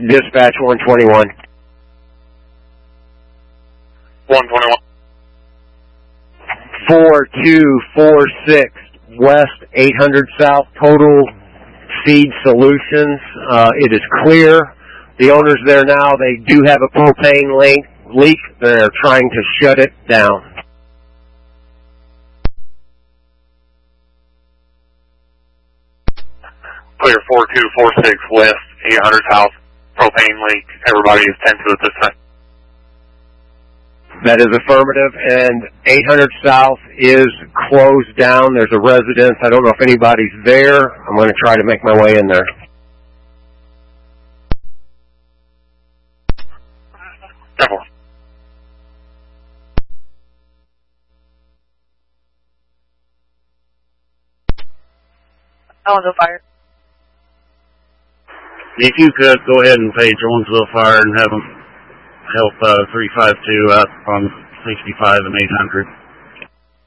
Dispatch 121. 121. 4246 West, 800 South, Total Feed Solutions. It is clear. The owner's there now. They do have a propane leak. They're trying to shut it down. Clear 4246 West, 800 South, propane leak. Everybody is 10 to at this time. That is affirmative, and 800 South is closed down. There's a residence. I don't know if anybody's there. I'm going to try to make my way in there. Careful. Jonesville Fire. If you could, go ahead and page Jonesville Fire and have them help 352 out on 65 and 800.